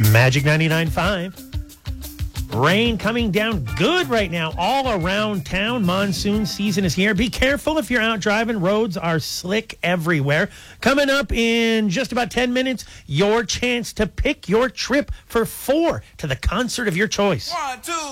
Magic 99.5. Rain coming down good right now all around town. Monsoon season is here. Be careful if you're out driving. Roads are slick everywhere. Coming up in just about 10 minutes, your chance to pick your trip for 4 to the concert of your choice. 1, 2.